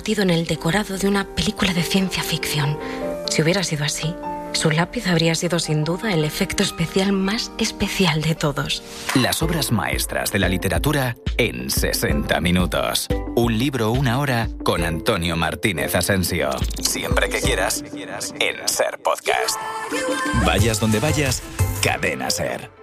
convertido en el decorado de una película de ciencia ficción. Si hubiera sido así, su lápiz habría sido sin duda el efecto especial más especial de todos. Las obras maestras de la literatura en 60 minutos. Un libro, una hora con Antonio Martínez Asensio. Siempre que quieras, en Ser Podcast. Vayas donde vayas, Cadena Ser.